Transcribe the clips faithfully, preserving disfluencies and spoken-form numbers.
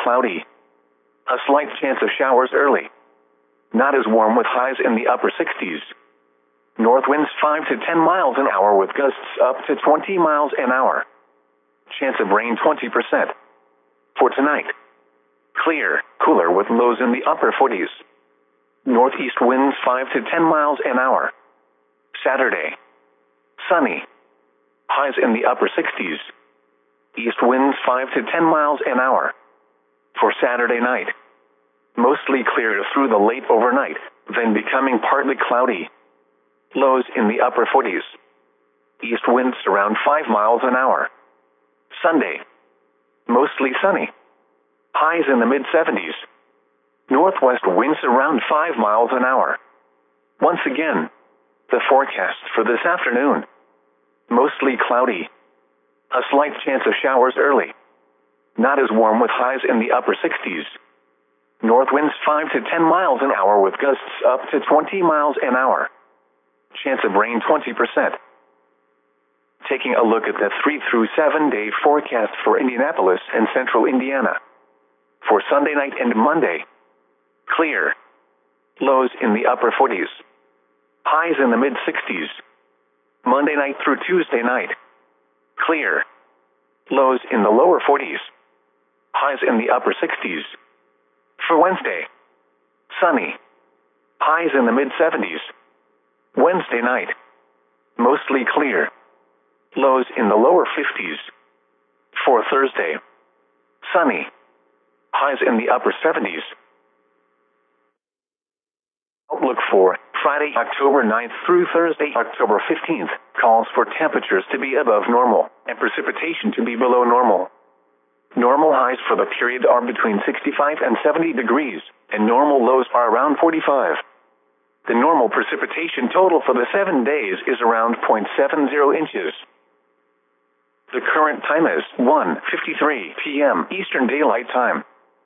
cloudy. A slight chance of showers early. Not as warm with highs in the upper sixties. North winds five to ten miles an hour with gusts up to twenty miles an hour. Chance of rain twenty percent. For tonight, clear, cooler with lows in the upper forties. Northeast winds five to ten miles an hour. Saturday, sunny. Highs in the upper sixties. East winds five to ten miles an hour. For Saturday night, mostly clear through the late overnight, then becoming partly cloudy. Lows in the upper forties. East winds around five miles an hour. Sunday, mostly sunny. Highs in the mid seventies. Northwest winds around five miles an hour. Once again, the forecast for this afternoon. Mostly cloudy. A slight chance of showers early. Not as warm with highs in the upper sixties. North winds five to ten miles an hour with gusts up to twenty miles an hour. Chance of rain twenty percent. Taking a look at the three through seven day forecast for Indianapolis and central Indiana. For Sunday night and Monday, clear. Lows in the upper forties. Highs in the mid sixties. Monday night through Tuesday night, clear. Lows in the lower forties. Highs in the upper sixties. For Wednesday, sunny. Highs in the mid seventies. Wednesday night, mostly clear. Lows in the lower fifties. For Thursday, sunny. Highs in the upper seventies. Outlook for Friday, October ninth through Thursday, October fifteenth, calls for temperatures to be above normal and precipitation to be below normal. Normal highs for the period are between sixty-five and seventy degrees, and normal lows are around forty-five. The normal precipitation total for the seven days is around zero point seven zero inches. The current time is one fifty-three p m Eastern Daylight Time.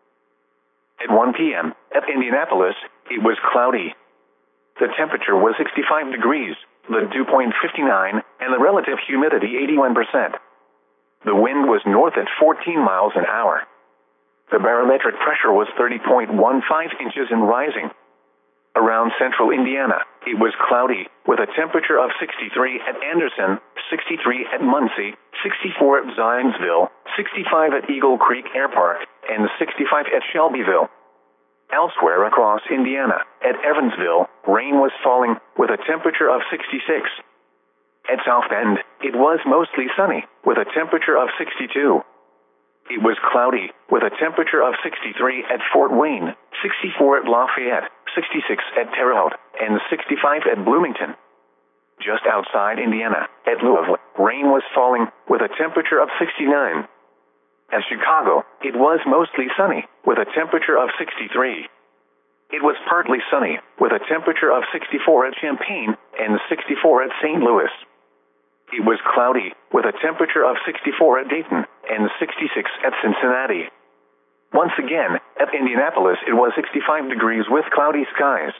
At one p m at Indianapolis, it was cloudy. The temperature was sixty-five degrees, the dew point fifty-nine, and the relative humidity eighty-one percent. The wind was north at fourteen miles an hour. The barometric pressure was thirty point one five inches and rising. Around central Indiana, it was cloudy, with a temperature of sixty-three at Anderson, sixty-three at Muncie, sixty-four at Zionsville, sixty-five at Eagle Creek Air Park, and sixty-five at Shelbyville. Elsewhere across Indiana, at Evansville, rain was falling, with a temperature of sixty-six. At South Bend, it was mostly sunny, with a temperature of sixty-two. It was cloudy, with a temperature of sixty-three at Fort Wayne, sixty-four at Lafayette, sixty-six at Terre Haute, and sixty-five at Bloomington. Just outside Indiana, at Louisville, rain was falling, with a temperature of sixty-nine. At Chicago, it was mostly sunny, with a temperature of sixty-three. It was partly sunny, with a temperature of sixty-four at Champaign, and sixty-four at Saint Louis. It was cloudy, with a temperature of sixty-four at Dayton, and sixty-six at Cincinnati. Once again, at Indianapolis it was sixty-five degrees with cloudy skies.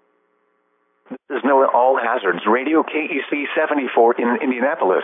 This is NOAA All Hazards Radio K E C seventy-four in Indianapolis.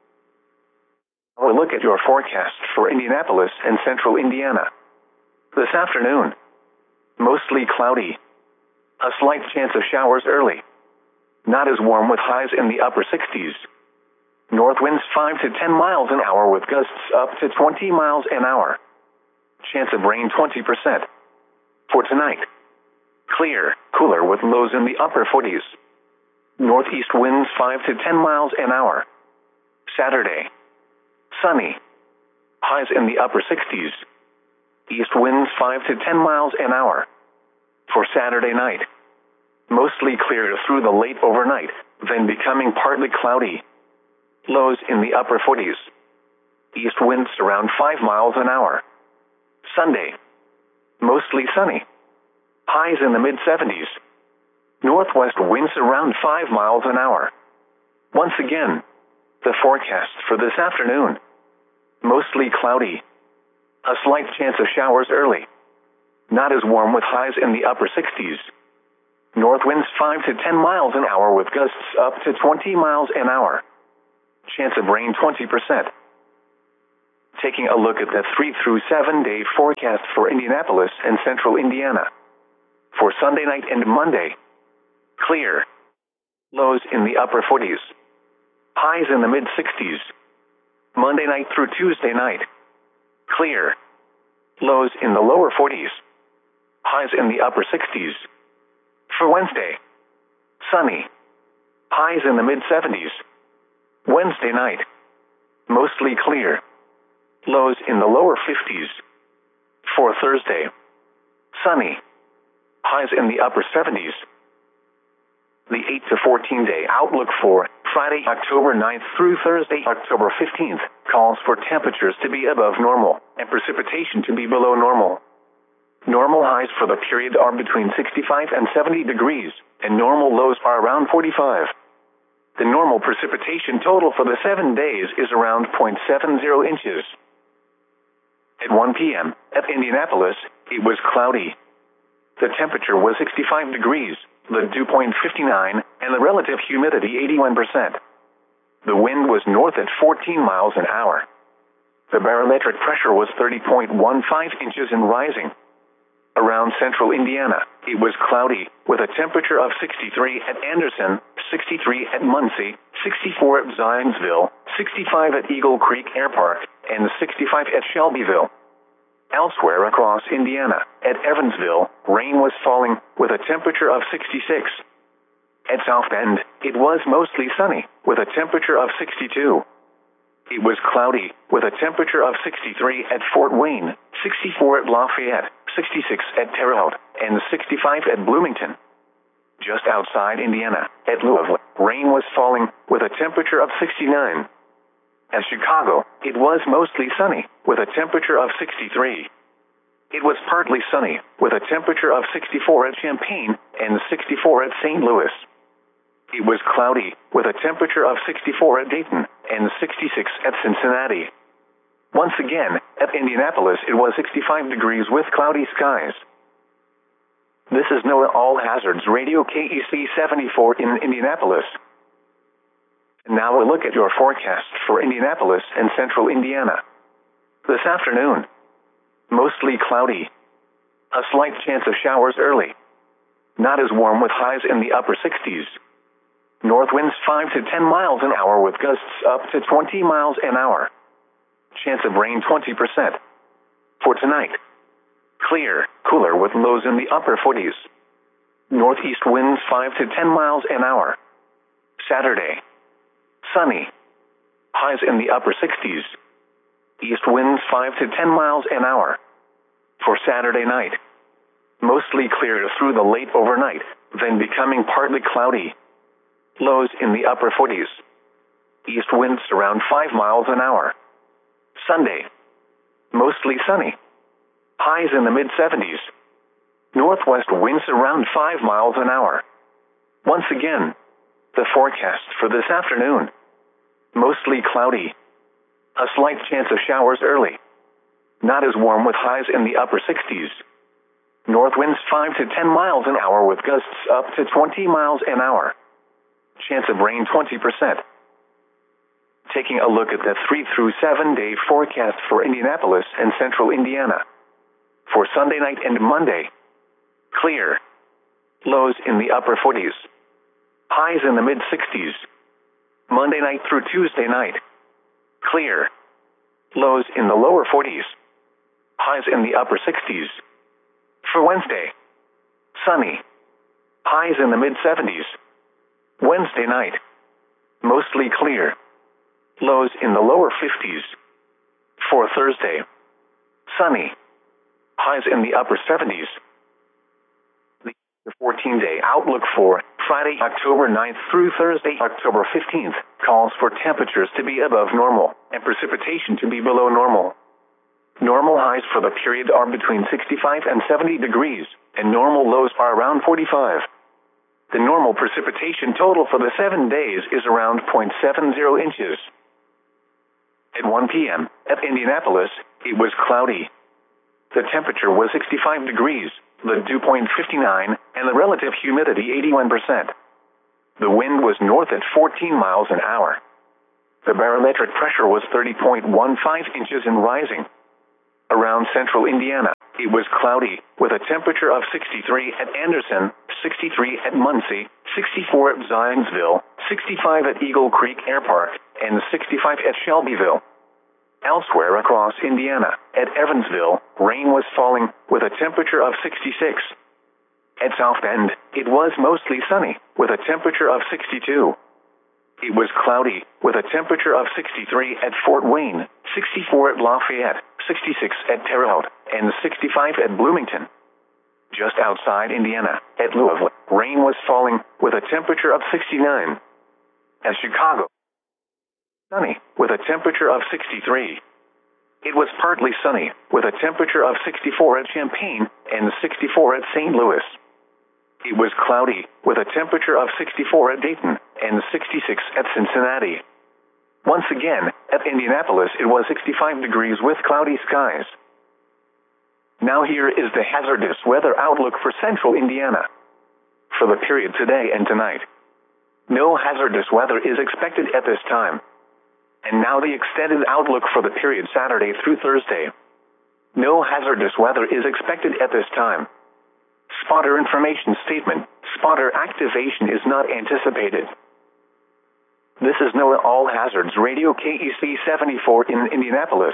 Now a look at your forecast for Indianapolis and central Indiana. This afternoon, mostly cloudy. A slight chance of showers early. Not as warm with highs in the upper sixties. North winds five to ten miles an hour with gusts up to twenty miles an hour. Chance of rain twenty percent. For tonight, clear, cooler with lows in the upper forties. Northeast winds five to ten miles an hour. Saturday, sunny. Highs in the upper sixties. East winds five to ten miles an hour. For Saturday night, mostly clear through the late overnight, then becoming partly cloudy. Lows in the upper forties. East winds around five miles an hour. Sunday, mostly sunny. Highs in the mid seventies. Northwest winds around five miles an hour. Once again, the forecast for this afternoon. Mostly cloudy. A slight chance of showers early. Not as warm with highs in the upper sixties. North winds five to ten miles an hour with gusts up to twenty miles an hour. Chance of rain twenty percent. Taking a look at the three through seven day forecast for Indianapolis and central Indiana. For Sunday night and Monday, clear. Lows in the upper forties. Highs in the mid sixties. Monday night through Tuesday night, clear. Lows in the lower forties. Highs in the upper sixties. For Wednesday, sunny. Highs in the mid seventies. Wednesday night, mostly clear. Lows in the lower fifties. For Thursday, sunny. Highs in the upper seventies. The eight to fourteen day outlook for Friday, October ninth through Thursday, October fifteenth, calls for temperatures to be above normal and precipitation to be below normal. Normal highs for the period are between sixty-five and seventy degrees, and normal lows are around forty-five. The normal precipitation total for the seven days is around zero point seven zero inches. At one p m at Indianapolis, it was cloudy. The temperature was sixty-five degrees, the dew point fifty-nine, and the relative humidity eighty-one percent. The wind was north at fourteen miles an hour. The barometric pressure was thirty point one five inches and rising. Around central Indiana, it was cloudy, with a temperature of sixty-three at Anderson, sixty-three at Muncie, sixty-four at Zionsville, sixty-five at Eagle Creek Air Park, and sixty-five at Shelbyville. Elsewhere across Indiana, at Evansville, rain was falling, with a temperature of sixty-six. At South Bend, it was mostly sunny, with a temperature of sixty-two. It was cloudy, with a temperature of sixty-three at Fort Wayne, sixty-four at Lafayette, sixty-six at Terre Haute, and sixty-five at Bloomington. Just outside Indiana, at Louisville, rain was falling, with a temperature of sixty-nine. At Chicago, it was mostly sunny, with a temperature of sixty-three. It was partly sunny, with a temperature of sixty-four at Champaign and sixty-four at Saint Louis. It was cloudy, with a temperature of sixty-four at Dayton and sixty-six at Cincinnati. Once again, at Indianapolis it was sixty-five degrees with cloudy skies. This is NOAA All Hazards Radio K E C seventy-four in Indianapolis. Now we'll look at your forecast for Indianapolis and central Indiana. This afternoon, mostly cloudy. A slight chance of showers early. Not as warm with highs in the upper sixties. North winds five to ten miles an hour with gusts up to twenty miles an hour. Chance of rain twenty percent. For tonight, clear, cooler with lows in the upper forties. Northeast winds five to ten miles an hour. Saturday, sunny. Highs in the upper sixties. East winds five to ten miles an hour. For Saturday night, mostly clear through the late overnight, then becoming partly cloudy. Lows in the upper forties. East winds around five miles an hour. Sunday, mostly sunny. Highs in the mid seventies. Northwest winds around five miles an hour. Once again, the forecast for this afternoon. Mostly cloudy. A slight chance of showers early. Not as warm with highs in the upper sixties. North winds five to ten miles an hour with gusts up to twenty miles an hour. Chance of rain twenty percent. Taking a look at the three through seven day forecast for Indianapolis and central Indiana. For Sunday night and Monday, clear. Lows in the upper forties. Highs in the mid sixties. Monday night through Tuesday night, clear. Lows in the lower forties. Highs in the upper sixties. For Wednesday, sunny. Highs in the mid seventies. Wednesday night, mostly clear. Lows in the lower fifties. For Thursday, sunny. Highs in the upper seventies. The fourteen day outlook for Friday, October ninth through Thursday, October fifteenth, calls for temperatures to be above normal and precipitation to be below normal. Normal highs for the period are between sixty-five and seventy degrees, and normal lows are around forty-five. The normal precipitation total for the seven days is around zero point seven zero inches. At one p m at Indianapolis, it was cloudy. The temperature was sixty-five degrees, the dew point fifty-nine, and the relative humidity eighty-one percent. The wind was north at fourteen miles an hour. The barometric pressure was thirty point one five inches and rising. Around central Indiana, it was cloudy, with a temperature of sixty-three at Anderson, sixty-three at Muncie, sixty-four at Zionsville, sixty-five at Eagle Creek Air Park, and sixty-five at Shelbyville. Elsewhere across Indiana, at Evansville, rain was falling, with a temperature of sixty-six. At South Bend, it was mostly sunny, with a temperature of sixty-two. It was cloudy, with a temperature of sixty-three at Fort Wayne, sixty-four at Lafayette, sixty-six at Terre Haute, and sixty-five at Bloomington. Just outside Indiana, at Louisville, rain was falling, with a temperature of sixty-nine. At Chicago, sunny, with a temperature of sixty-three. It was partly sunny, with a temperature of sixty-four at Champaign, and sixty-four at Saint Louis. It was cloudy, with a temperature of sixty-four at Dayton, and sixty-six at Cincinnati. Once again, at Indianapolis it was sixty-five degrees with cloudy skies. Now here is the hazardous weather outlook for central Indiana. For the period today and tonight, no hazardous weather is expected at this time. And now the extended outlook for the period Saturday through Thursday. No hazardous weather is expected at this time. Spotter information statement. Spotter activation is not anticipated. This is NOAA All Hazards Radio K E C seventy-four in Indianapolis.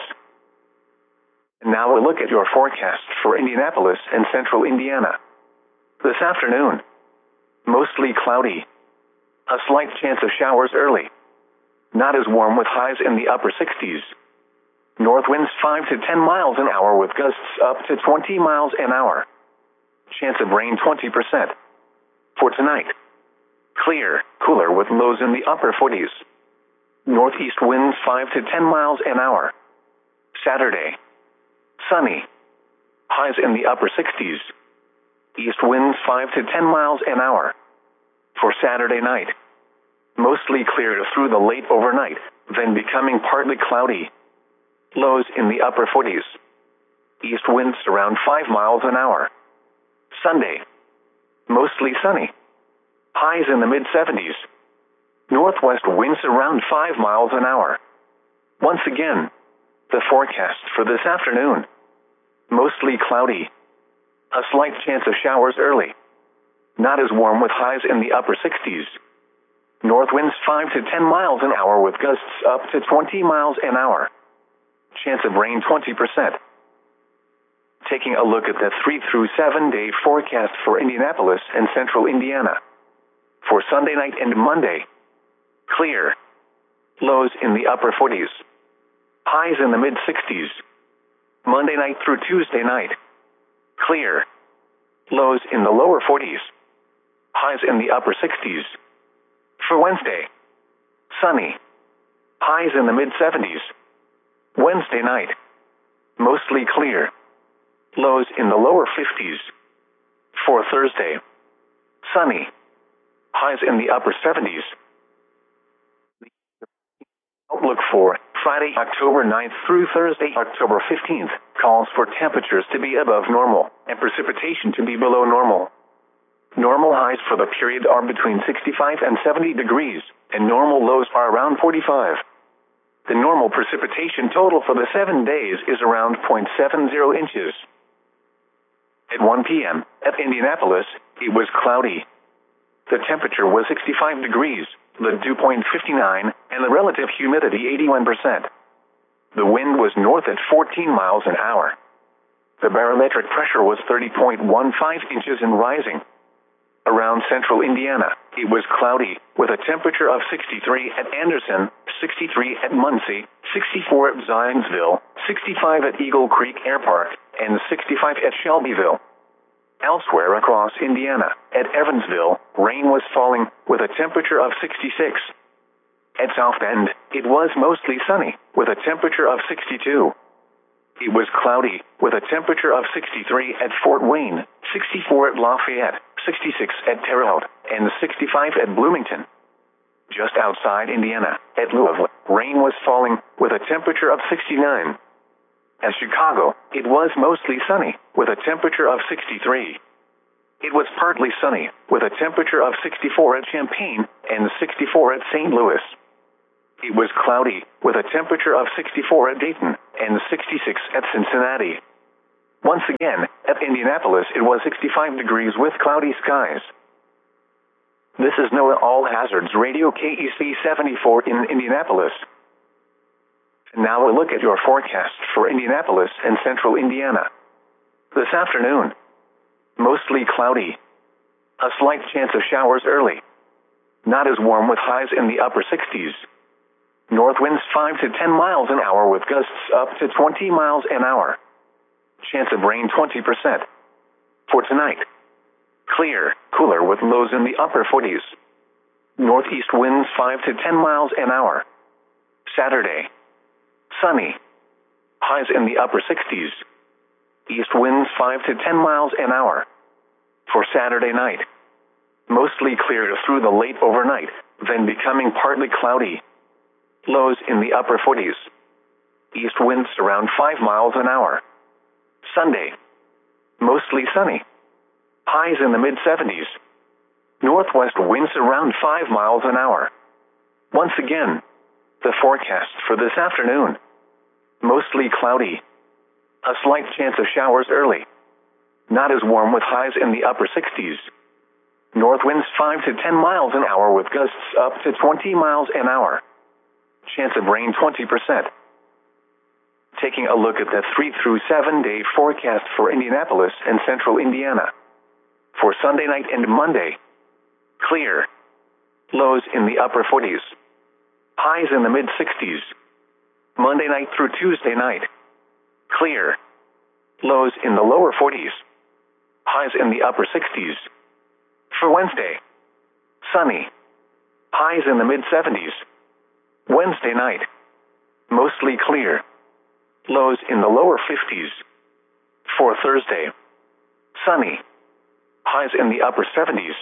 And now a look at your forecast for Indianapolis and central Indiana. This afternoon, mostly cloudy. A slight chance of showers early. Not as warm with highs in the upper sixties. North winds five to ten miles an hour with gusts up to twenty miles an hour. Chance of rain twenty percent. For tonight, clear, cooler with lows in the upper forties. Northeast winds five to ten miles an hour. Saturday, sunny. Highs in the upper sixties. East winds five to ten miles an hour. For Saturday night, mostly clear through the late overnight, then becoming partly cloudy. Lows in the upper forties. East winds around five miles an hour. Sunday, mostly sunny. Highs in the mid seventies. Northwest winds around five miles an hour. Once again, the forecast for this afternoon. Mostly cloudy. A slight chance of showers early. Not as warm with highs in the upper sixties. North winds five to ten miles an hour with gusts up to twenty miles an hour. Chance of rain twenty percent. Taking a look at the three through seven day forecast for Indianapolis and central Indiana. For Sunday night and Monday, clear. Lows in the upper forties. Highs in the mid sixties. Monday night through Tuesday night, clear. Lows in the lower forties. Highs in the upper sixties. For Wednesday, sunny. Highs in the mid seventies. Wednesday night, mostly clear. Lows in the lower fifties. For Thursday, sunny. Highs in the upper seventies. Outlook for Friday, October ninth through Thursday, October fifteenth, calls for temperatures to be above normal and precipitation to be below normal. Normal highs for the period are between sixty-five and seventy degrees, and normal lows are around forty-five. The normal precipitation total for the seven days is around zero point seven zero inches. At one p m, at Indianapolis, it was cloudy. The temperature was sixty-five degrees, the dew point fifty-nine, and the relative humidity eighty-one percent. The wind was north at fourteen miles an hour. The barometric pressure was thirty point one five inches and rising. Around central Indiana, it was cloudy, with a temperature of sixty-three at Anderson, sixty-three at Muncie, sixty-four at Zionsville, sixty-five at Eagle Creek Air Park, and sixty-five at Shelbyville. Elsewhere across Indiana, at Evansville, rain was falling, with a temperature of sixty-six. At South Bend, it was mostly sunny, with a temperature of sixty-two. It was cloudy, with a temperature of sixty-three at Fort Wayne, sixty-four at Lafayette, sixty-six at Terre Haute, and sixty-five at Bloomington. Just outside Indiana, at Louisville, rain was falling, with a temperature of sixty-nine. At Chicago, it was mostly sunny, with a temperature of sixty-three. It was partly sunny, with a temperature of sixty-four at Champaign and sixty-four at Saint Louis. It was cloudy, with a temperature of sixty-four at Dayton and sixty-six at Cincinnati. Once again, at Indianapolis it was sixty-five degrees with cloudy skies. This is NOAA All Hazards Radio K E C seventy-four in Indianapolis. And now a look at your forecast for Indianapolis and central Indiana. This afternoon, mostly cloudy. A slight chance of showers early. Not as warm with highs in the upper sixties. North winds five to ten miles an hour with gusts up to twenty miles an hour. Chance of rain twenty percent. For tonight, clear, cooler with lows in the upper forties. Northeast winds five to ten miles an hour. Saturday, sunny. Highs in the upper sixties. East winds five to ten miles an hour. For Saturday night, mostly clear through the late overnight, then becoming partly cloudy. Lows in the upper forties. East winds around five miles an hour. Sunday, mostly sunny. Highs in the mid seventies. Northwest winds around five miles an hour. Once again, the forecast for this afternoon. Mostly cloudy. A slight chance of showers early. Not as warm with highs in the upper sixties. North winds five to ten miles an hour with gusts up to twenty miles an hour. Chance of rain twenty percent. Taking a look at the three through seven day forecast for Indianapolis and central Indiana. For Sunday night and Monday, clear. Lows in the upper forties. Highs in the mid sixties. Monday night through Tuesday night, clear. Lows in the lower forties. Highs in the upper sixties. For Wednesday, sunny. Highs in the mid seventies. Wednesday night, mostly clear. Lows in the lower fifties. For Thursday, sunny. Highs in the upper seventies.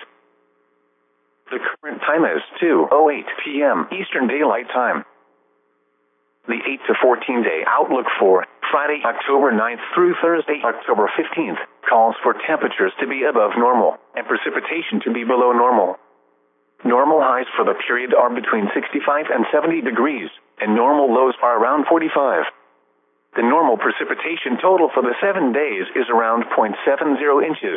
The current time is two oh eight p m Eastern Daylight Time. The eight to fourteen day outlook for Friday, October ninth through Thursday, October fifteenth, calls for temperatures to be above normal and precipitation to be below normal. Normal highs for the period are between sixty-five and seventy degrees, and normal lows are around forty-five. The normal precipitation total for the seven days is around zero point seven zero inches.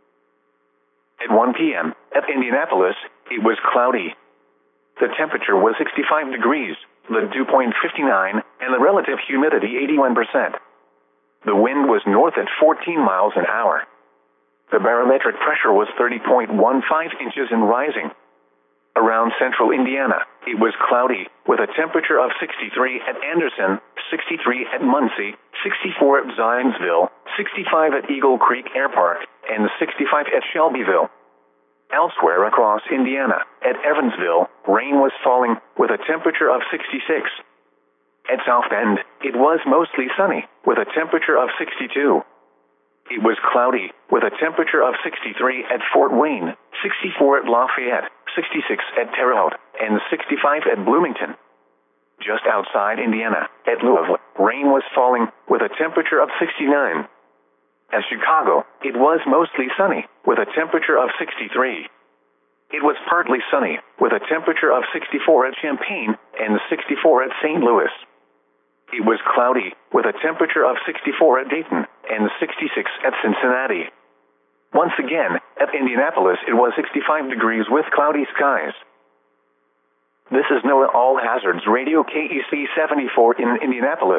At one p m, at Indianapolis, it was cloudy. The temperature was sixty-five degrees, the dew point fifty-nine, and the relative humidity eighty-one percent. The wind was north at fourteen miles an hour. The barometric pressure was thirty point one five inches and rising. Around central Indiana, it was cloudy, with a temperature of sixty-three at Anderson, sixty-three at Muncie, sixty-four at Zionsville, sixty-five at Eagle Creek Air Park, and sixty-five at Shelbyville. Elsewhere across Indiana, at Evansville, rain was falling, with a temperature of sixty-six. At South Bend, it was mostly sunny, with a temperature of sixty-two. It was cloudy, with a temperature of sixty-three at Fort Wayne, sixty-four at Lafayette, sixty-six at Terre Haute, and sixty-five at Bloomington. Just outside Indiana, at Louisville, rain was falling, with a temperature of sixty-nine. At Chicago, it was mostly sunny, with a temperature of sixty-three. It was partly sunny, with a temperature of sixty-four at Champaign and sixty-four at Saint Louis. It was cloudy, with a temperature of sixty-four at Dayton and sixty-six at Cincinnati. Once again, at Indianapolis it was sixty-five degrees with cloudy skies. This is NOAA All Hazards Radio K E C seventy-four in Indianapolis.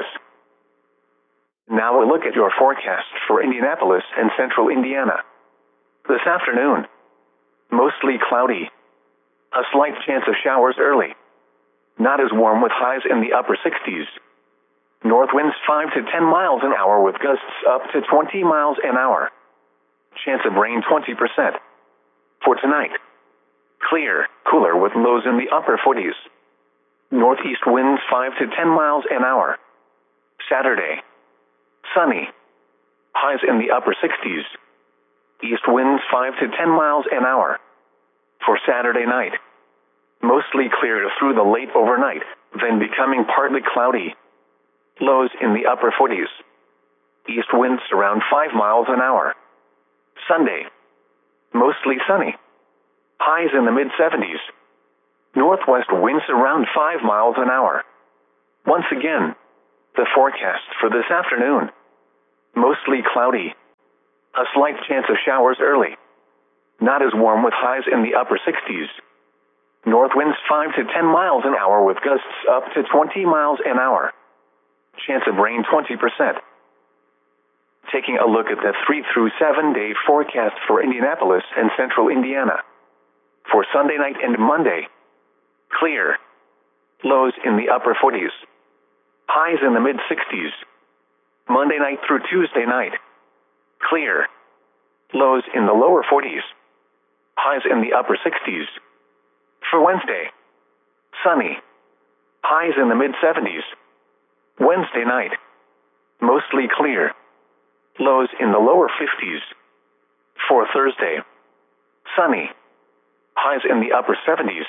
Now a look at your forecast for Indianapolis and central Indiana. This afternoon, mostly cloudy. A slight chance of showers early. Not as warm with highs in the upper sixties. North winds five to ten miles an hour with gusts up to twenty miles an hour. Chance of rain twenty percent. For tonight, clear, cooler with lows in the upper forties. Northeast winds five to ten miles an hour. Saturday, sunny. Highs in the upper sixties. East winds five to ten miles an hour. For Saturday night, mostly clear through the late overnight, then becoming partly cloudy. Lows in the upper forties. East winds around five miles an hour. Sunday, mostly sunny. Highs in the mid seventies. Northwest winds around five miles an hour. Once again, the forecast for this afternoon. Mostly cloudy. A slight chance of showers early. Not as warm with highs in the upper sixties. North winds five to ten miles an hour with gusts up to twenty miles an hour. Chance of rain twenty percent. Taking a look at the three through seven day forecast for Indianapolis and central Indiana. For Sunday night and Monday. Clear. Lows in the upper forties. Highs in the mid sixties. Monday night through Tuesday night. Clear. Lows in the lower forties. Highs in the upper sixties. For Wednesday. Sunny. Highs in the mid seventies. Wednesday night. Mostly clear. Lows in the lower fifties. For Thursday. Sunny. Highs in the upper seventies.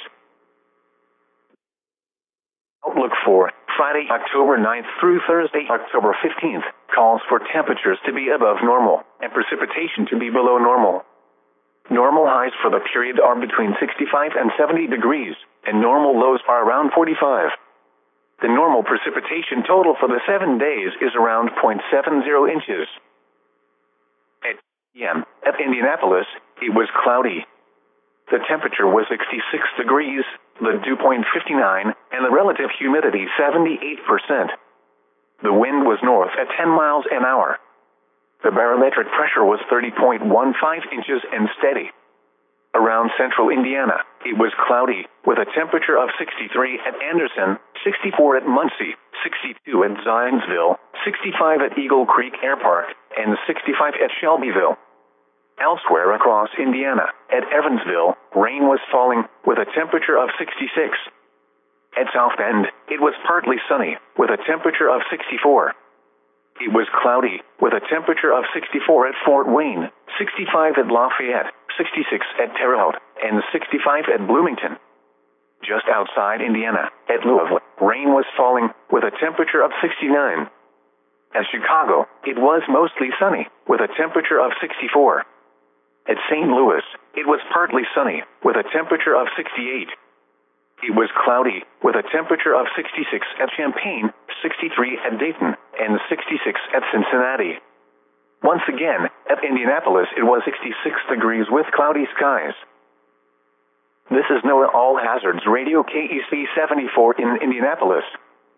Outlook for Friday, October ninth through Thursday, October fifteenth, calls for temperatures to be above normal and precipitation to be below normal. Normal highs for the period are between sixty-five and seventy degrees, and normal lows are around forty-five. The normal precipitation total for the seven days is around zero point seven zero inches. At p m at Indianapolis, it was cloudy. The temperature was sixty-six degrees, the dew point fifty-nine, and the relative humidity seventy-eight percent. The wind was north at ten miles an hour. The barometric pressure was thirty point one five inches and steady. Around central Indiana, it was cloudy, with a temperature of sixty-three at Anderson, sixty-four at Muncie, sixty-two at Zionsville, sixty-five at Eagle Creek Air Park, and sixty-five at Shelbyville. Elsewhere across Indiana, at Evansville, rain was falling, with a temperature of sixty-six. At South Bend, it was partly sunny, with a temperature of sixty-four. It was cloudy, with a temperature of sixty-four at Fort Wayne, sixty-five at Lafayette, sixty-six at Terre Haute, and sixty-five at Bloomington. Just outside Indiana, at Louisville, rain was falling, with a temperature of sixty-nine. At Chicago, it was mostly sunny, with a temperature of sixty-four. At Saint Louis, it was partly sunny, with a temperature of sixty-eight. It was cloudy, with a temperature of sixty-six at Champaign, sixty-three at Dayton, and sixty-six at Cincinnati. Once again, at Indianapolis, it was sixty-six degrees with cloudy skies. This is NOAA All Hazards Radio K E C seventy-four in Indianapolis.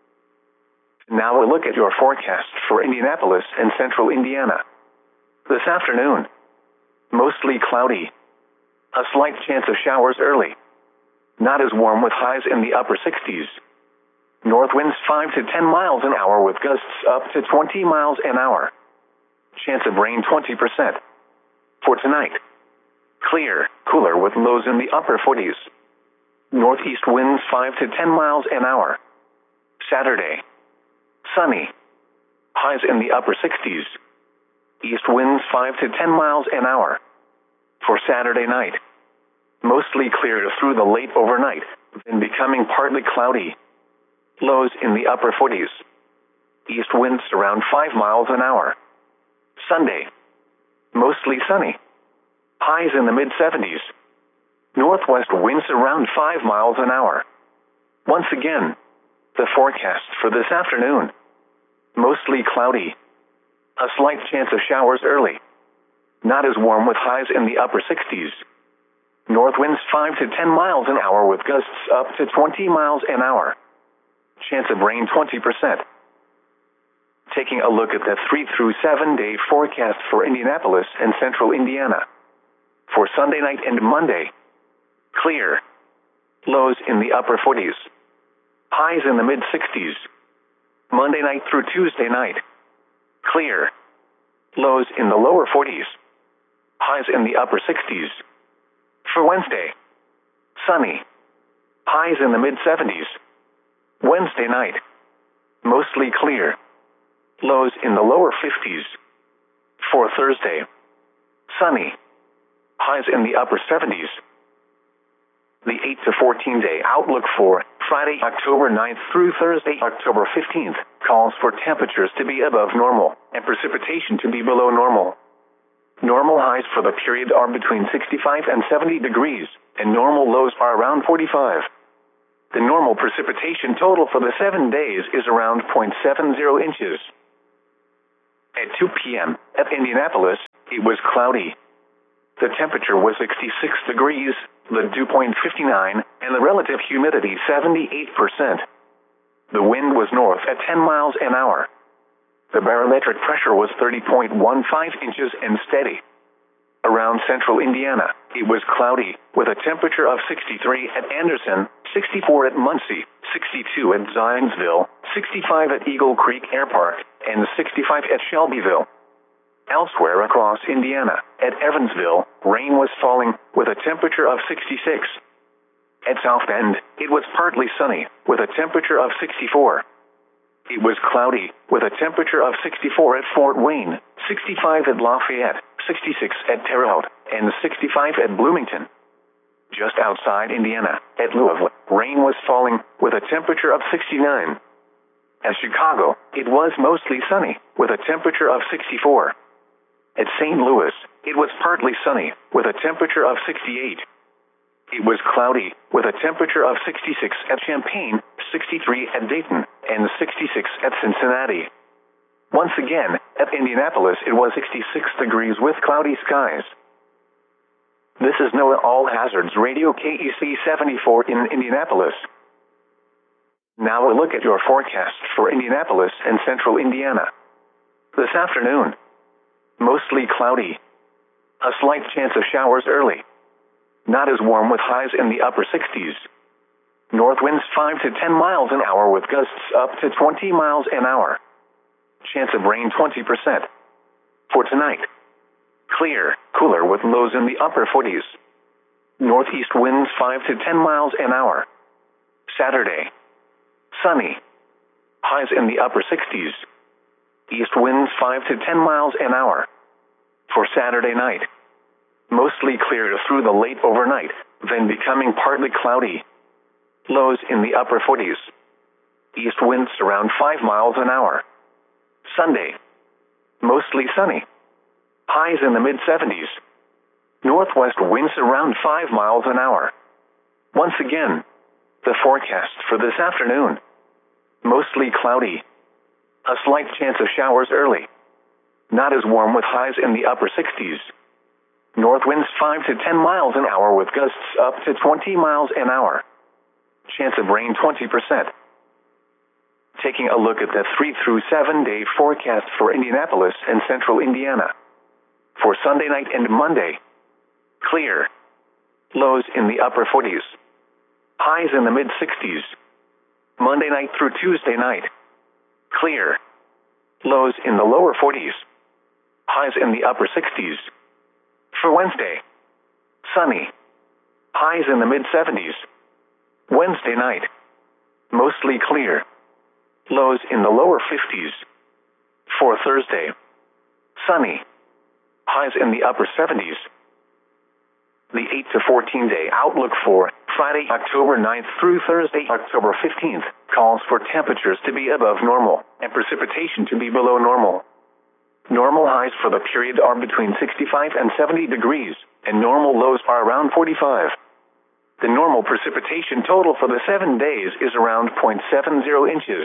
Now a look at your forecast for Indianapolis and central Indiana. This afternoon. Mostly cloudy. A slight chance of showers early. Not as warm with highs in the upper sixties. North winds five to ten miles an hour with gusts up to twenty miles an hour. Chance of rain twenty percent. For tonight. Clear, cooler with lows in the upper forties. Northeast winds five to ten miles an hour. Saturday. Sunny. Highs in the upper sixties. East winds five to ten miles an hour. For Saturday night. Mostly clear through the late overnight, then becoming partly cloudy. Lows in the upper forties. East winds around five miles an hour. Sunday. Mostly sunny. Highs in the mid seventies. Northwest winds around five miles an hour. Once again, the forecast for this afternoon. Mostly cloudy. A slight chance of showers early. Not as warm with highs in the upper sixties. North winds five to ten miles an hour with gusts up to twenty miles an hour. Chance of rain twenty percent. Taking a look at the three through seven day forecast for Indianapolis and central Indiana. For Sunday night and Monday. Clear. Lows in the upper forties. Highs in the mid sixties. Monday night through Tuesday night. Clear. Lows in the lower forties. Highs in the upper sixties. For Wednesday. Sunny. Highs in the mid seventies. Wednesday night. Mostly clear. Lows in the lower fifties. For Thursday. Sunny. Highs in the upper seventies. The eight to fourteen day outlook for Friday, October ninth through Thursday, October fifteenth, calls for temperatures to be above normal and precipitation to be below normal. Normal highs for the period are between sixty-five and seventy degrees, and normal lows are around forty-five. The normal precipitation total for the seven days is around zero point seven zero inches. At two p.m. at Indianapolis, it was cloudy. The temperature was sixty-six degrees, the dew point fifty-nine, and the relative humidity seventy-eight percent. The wind was north at ten miles an hour. The barometric pressure was thirty point one five inches and steady. Around central Indiana, it was cloudy, with a temperature of sixty-three at Anderson, sixty-four at Muncie, sixty-two at Zionsville, sixty-five at Eagle Creek Air Park, and sixty-five at Shelbyville. Elsewhere across Indiana, at Evansville, rain was falling, with a temperature of sixty-six. At South Bend, it was partly sunny, with a temperature of sixty-four. It was cloudy, with a temperature of sixty-four at Fort Wayne, sixty-five at Lafayette, sixty-six at Terre Haute, and sixty-five at Bloomington. Just outside Indiana, at Louisville, rain was falling, with a temperature of sixty-nine. At Chicago, it was mostly sunny, with a temperature of sixty-four. At Saint Louis, it was partly sunny, with a temperature of sixty-eight. It was cloudy, with a temperature of sixty-six at Champaign, sixty-three at Dayton, and sixty-six at Cincinnati. Once again, at Indianapolis it was sixty-six degrees with cloudy skies. This is NOAA All Hazards Radio K E C seventy-four in Indianapolis. Now a look at your forecast for Indianapolis and central Indiana. This afternoon, mostly cloudy. A slight chance of showers early. Not as warm with highs in the upper sixties. North winds five to ten miles an hour with gusts up to twenty miles an hour. Chance of rain twenty percent. For tonight, clear, cooler with lows in the upper forties. Northeast winds five to ten miles an hour. Saturday, sunny. Highs in the upper sixties. East winds five to ten miles an hour. For Saturday night, mostly clear through the late overnight, then becoming partly cloudy. Lows in the upper forties. East winds around five miles an hour. Sunday, mostly sunny. Highs in the mid-seventies. Northwest winds around five miles an hour. Once again, the forecast for this afternoon. Mostly cloudy. A slight chance of showers early. Not as warm with highs in the upper sixties. North winds five to ten miles an hour with gusts up to twenty miles an hour. Chance of rain twenty percent. Taking a look at the three through seven day forecast for Indianapolis and central Indiana. For Sunday night and Monday, clear. Lows in the upper forties. Highs in the mid-sixties. Monday night through Tuesday night, clear. Lows in the lower forties. Highs in the upper sixties. For Wednesday, sunny. Highs in the mid-seventies. Wednesday night, mostly clear. Lows in the lower fifties. For Thursday, sunny. Highs in the upper seventies. The eight to fourteen day outlook for Friday, October ninth through Thursday, October fifteenth, calls for temperatures to be above normal and precipitation to be below normal. Normal highs for the period are between sixty-five and seventy degrees, and normal lows are around forty-five. The normal precipitation total for the seven days is around zero point seven zero inches.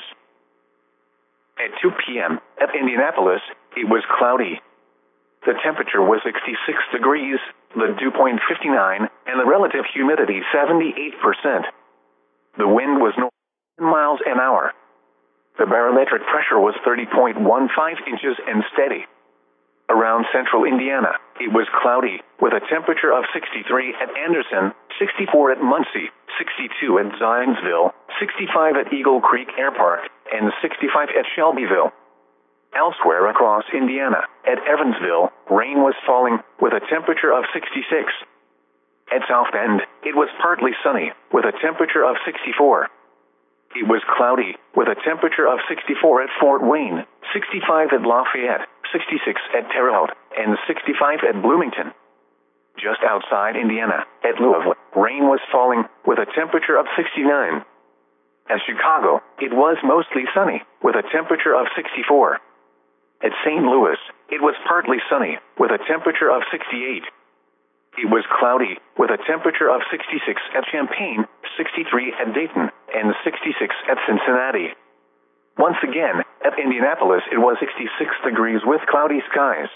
At two p.m. at Indianapolis, it was cloudy. The temperature was sixty-six degrees, the dew point fifty-nine, and the relative humidity seventy-eight percent. The wind was north miles an hour. The barometric pressure was thirty point one five inches and steady. Around central Indiana, it was cloudy, with a temperature of sixty-three at Anderson, sixty-four at Muncie, sixty-two at Zionsville, sixty-five at Eagle Creek Air Park, and sixty-five at Shelbyville. Elsewhere across Indiana, at Evansville, rain was falling, with a temperature of sixty-six. At South Bend, it was partly sunny, with a temperature of sixty-four. It was cloudy, with a temperature of sixty-four at Fort Wayne, sixty-five at Lafayette, sixty-six at Terre Haute, and sixty-five at Bloomington. Just outside Indiana, at Louisville, rain was falling, with a temperature of sixty-nine. At Chicago, it was mostly sunny, with a temperature of sixty-four. At Saint Louis, it was partly sunny, with a temperature of sixty-eight. It was cloudy, with a temperature of sixty-six at Champaign, sixty-three at Dayton, and sixty-six at Cincinnati. Once again, at Indianapolis it was sixty-six degrees with cloudy skies.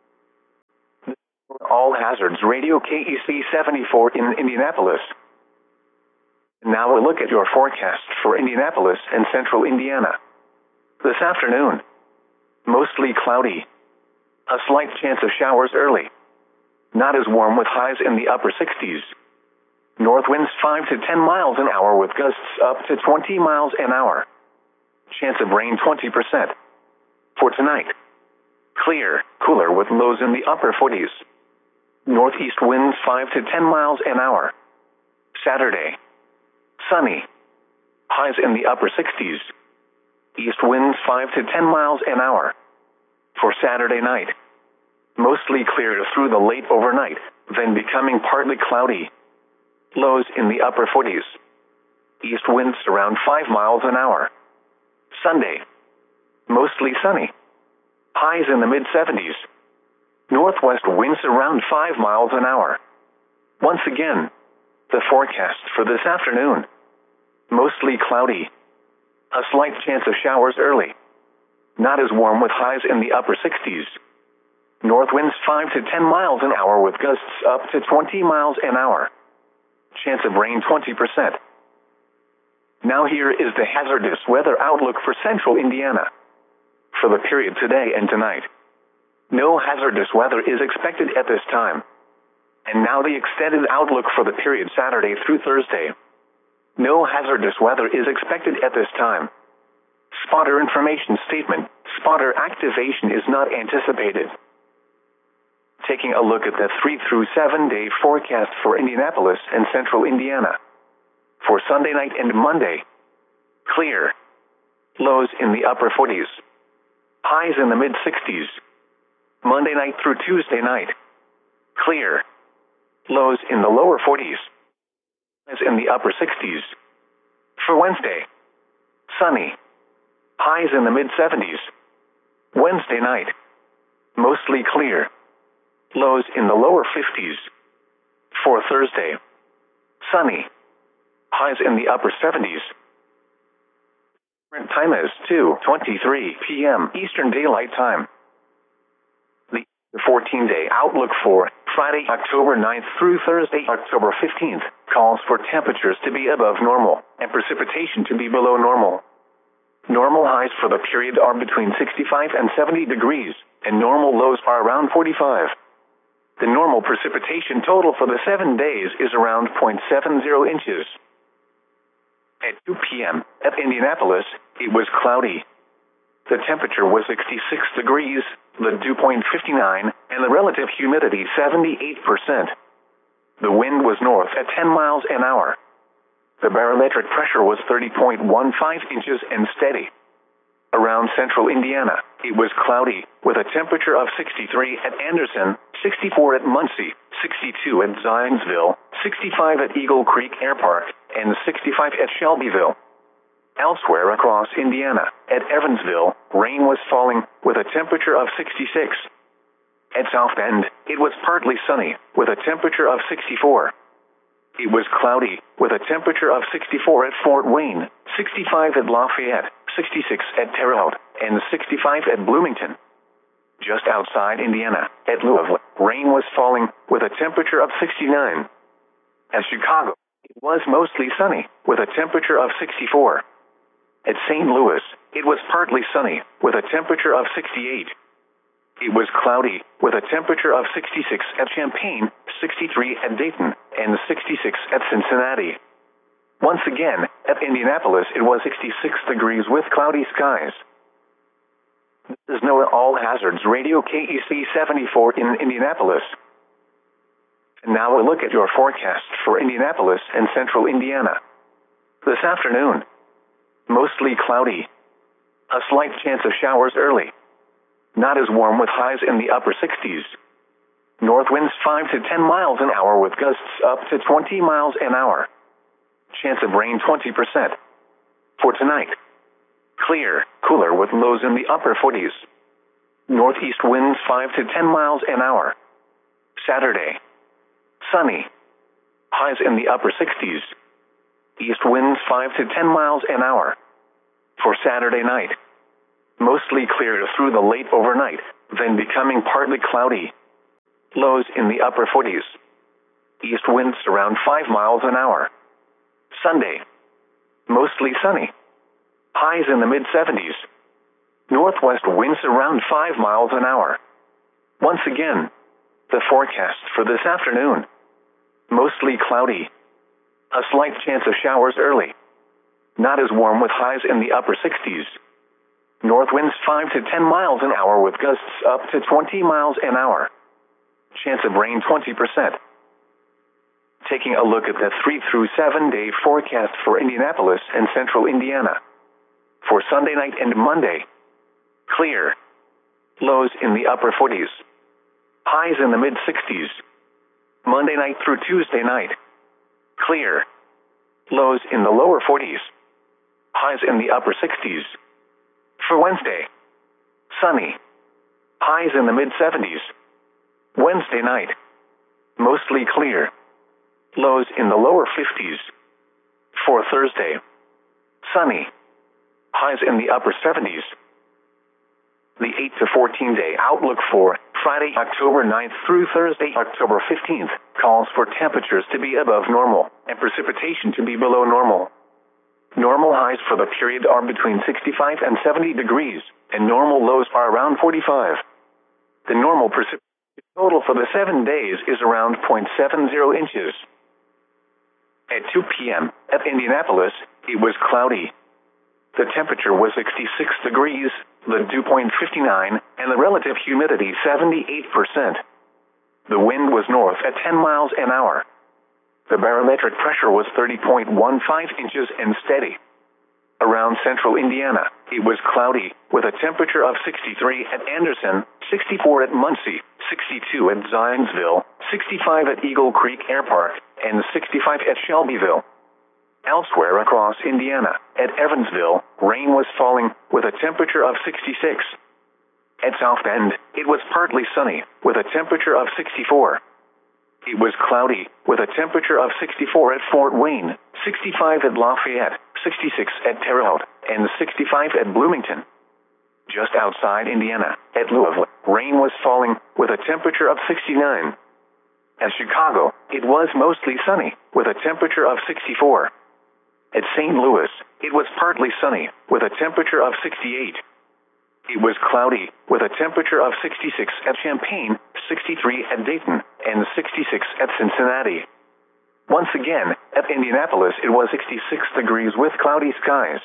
All Hazards Radio K E C seventy-four in Indianapolis. Now a look at your forecast for Indianapolis and central Indiana. This afternoon, mostly cloudy. A slight chance of showers early. Not as warm with highs in the upper sixties. North winds five to ten miles an hour with gusts up to twenty miles an hour. Chance of rain twenty percent. For tonight, clear, cooler with lows in the upper forties. Northeast winds five to ten miles an hour. Saturday, sunny. Highs in the upper sixties. East winds five to ten miles an hour. For Saturday night, mostly clear through the late overnight, then becoming partly cloudy. Lows in the upper forties. East winds around five miles an hour. Sunday, mostly sunny. Highs in the mid seventies. Northwest winds around five miles an hour. Once again, the forecast for this afternoon. Mostly cloudy. A slight chance of showers early. Not as warm with highs in the upper sixties. North winds five to ten miles an hour with gusts up to twenty miles an hour. Chance of rain twenty percent. Now here is the hazardous weather outlook for central Indiana. For the period today and tonight, no hazardous weather is expected at this time. And now the extended outlook for the period Saturday through Thursday. No hazardous weather is expected at this time. Spotter information statement. Spotter activation is not anticipated. Taking a look at the three through seven day forecast for Indianapolis and central Indiana. For Sunday night and Monday, clear. Lows in the upper forties. Highs in the mid sixties. Monday night through Tuesday night, clear. Lows in the lower forties. Highs in the upper sixties. For Wednesday, sunny. Highs in the mid seventies. Wednesday night, mostly clear. Lows in the lower fifties. For Thursday, sunny. Highs in the upper seventies. Current time is two twenty-three p m Eastern Daylight Time. The fourteen day outlook for Friday, October ninth through Thursday, October fifteenth, calls for temperatures to be above normal and precipitation to be below normal. Normal highs for the period are between sixty-five and seventy degrees, and normal lows are around forty-five. The normal precipitation total for the seven days is around zero point seven zero inches. At two p m at Indianapolis, it was cloudy. The temperature was sixty-six degrees, the dew point fifty-nine, and the relative humidity seventy-eight percent. The wind was north at ten miles an hour. The barometric pressure was thirty point one five inches and steady. Around central Indiana, it was cloudy, with a temperature of sixty-three at Anderson, sixty-four at Muncie, sixty-two at Zionsville, sixty-five at Eagle Creek Air Park, and sixty-five at Shelbyville. Elsewhere across Indiana, at Evansville, rain was falling, with a temperature of sixty-six. At South Bend, it was partly sunny, with a temperature of sixty-four. It was cloudy, with a temperature of sixty-four at Fort Wayne, sixty-five at Lafayette, sixty-six at Terre Haute, and sixty-five at Bloomington. Just outside Indiana, at Louisville, rain was falling, with a temperature of sixty-nine. At Chicago, it was mostly sunny, with a temperature of sixty-four. At Saint Louis, it was partly sunny, with a temperature of sixty-eight. It was cloudy, with a temperature of sixty-six at Champaign, sixty-three at Dayton, and sixty-six at Cincinnati. Once again, at Indianapolis it was sixty-six degrees with cloudy skies. This is NOAA All Hazards Radio K E C seventy-four in Indianapolis. And now a look at your forecast for Indianapolis and central Indiana. This afternoon, mostly cloudy. A slight chance of showers early. Not as warm with highs in the upper sixties. North winds five to ten miles an hour with gusts up to twenty miles an hour. Chance of rain twenty percent. For tonight, clear, cooler with lows in the upper forties. Northeast winds five to ten miles an hour. Saturday, sunny. Highs in the upper sixties. East winds five to ten miles an hour. For Saturday night, mostly clear through the late overnight, then becoming partly cloudy. Lows in the upper forties. East winds around five miles an hour. Sunday, mostly sunny. Highs in the mid seventies. Northwest winds around five miles an hour. Once again, the forecast for this afternoon. Mostly cloudy. A slight chance of showers early. Not as warm with highs in the upper sixties. North winds five to ten miles an hour with gusts up to twenty miles an hour. Chance of rain twenty percent. Taking a look at the three through seven day forecast for Indianapolis and central Indiana. For Sunday night and Monday, clear. Lows in the upper forties. Highs in the mid sixties. Monday night through Tuesday night, clear. Lows in the lower forties. Highs in the upper sixties. For Wednesday, sunny. Highs in the mid seventies. Wednesday night, mostly clear. Lows in the lower fifties. For Thursday, sunny. Highs in the upper seventies. The eight to fourteen day outlook for Friday, October ninth through Thursday, October fifteenth, calls for temperatures to be above normal and precipitation to be below normal. Normal highs for the period are between sixty-five and seventy degrees, and normal lows are around forty-five. The normal precipitation total for the seven days is around zero point seven zero inches. At two p.m. at Indianapolis, it was cloudy. The temperature was sixty-six degrees, the dew point fifty-nine, and the relative humidity seventy-eight percent. The wind was north at ten miles an hour. The barometric pressure was thirty point one five inches and steady. Around central Indiana, it was cloudy, with a temperature of sixty-three at Anderson, sixty-four at Muncie, sixty-two at Zionsville, sixty-five at Eagle Creek Air Park, and sixty-five at Shelbyville. Elsewhere across Indiana, at Evansville, rain was falling, with a temperature of sixty-six. At South Bend, it was partly sunny, with a temperature of sixty-four. It was cloudy, with a temperature of sixty-four at Fort Wayne, sixty-five at Lafayette, sixty-six at Terre Haute, and sixty-five at Bloomington. Just outside Indiana, at Louisville, rain was falling, with a temperature of sixty-nine. At Chicago, it was mostly sunny, with a temperature of sixty-four. At Saint Louis, it was partly sunny, with a temperature of sixty-eight. It was cloudy, with a temperature of sixty-six at Champaign, sixty-three at Dayton, and sixty-six at Cincinnati. Once again, at Indianapolis it was sixty-six degrees with cloudy skies.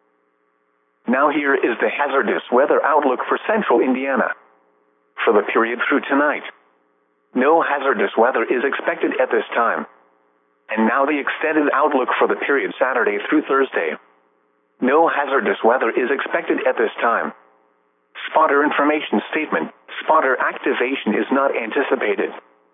Now here is the hazardous weather outlook for central Indiana. For the period through tonight, no hazardous weather is expected at this time. And now the extended outlook for the period Saturday through Thursday. No hazardous weather is expected at this time. Spotter information statement. Spotter activation is not anticipated.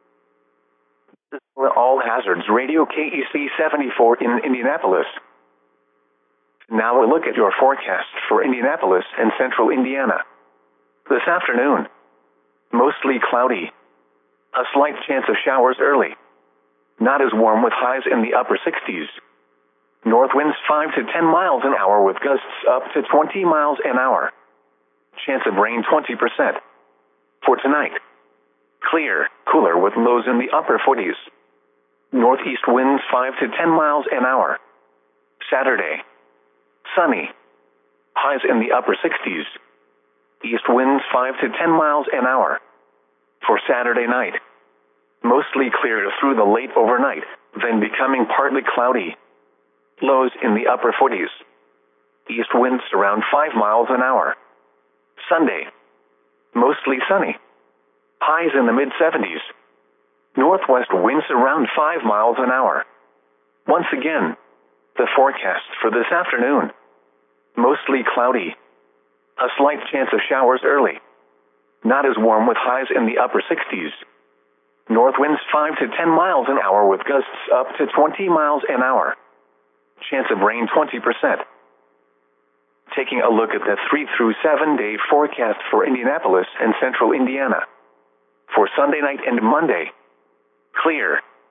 All hazards radio K E C seventy-four in Indianapolis. Now a look at your forecast for Indianapolis and central Indiana. This afternoon, mostly cloudy. A slight chance of showers early. Not as warm with highs in the upper sixties. North winds five to ten miles an hour with gusts up to twenty miles an hour. Chance of rain twenty percent. For tonight, clear, cooler with lows in the upper forties. Northeast winds five to ten miles an hour. Saturday, sunny. Highs in the upper sixties. East winds five to ten miles an hour. For Saturday night, mostly clear through the late overnight, then becoming partly cloudy. Lows in the upper forties. East winds around five miles an hour. Sunday, mostly sunny. Highs in the mid seventies. Northwest winds around five miles an hour. Once again, the forecast for this afternoon. Mostly cloudy. A slight chance of showers early. Not as warm with highs in the upper sixties. North winds five to ten miles an hour with gusts up to twenty miles an hour. Chance of rain twenty percent. Taking a look at the three through seven day forecast for Indianapolis and central Indiana. For Sunday night and Monday, clear.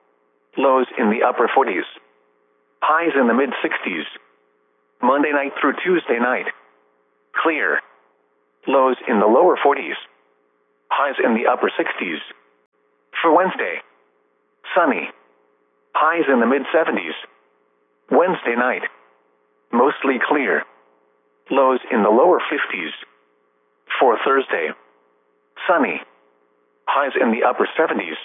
Lows in the upper forties. Highs in the mid sixties. Monday night through Tuesday night. Clear. Lows in the lower forties. Highs in the upper sixties. For Wednesday. Sunny. Highs in the mid seventies. Wednesday night. Mostly clear. Lows in the lower fifties. For Thursday. Sunny. Highs in the upper seventies.